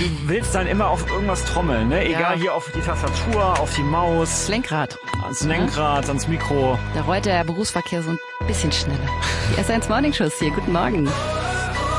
willst dann immer auf irgendwas trommeln, ne? Egal, hier auf die Tastatur, auf die Maus. Lenkrad. Ans Lenkrad, ans Mikro. Da rollt der Berufsverkehr so ein bisschen schneller. Die S1 Morning Show hier. Guten Morgen.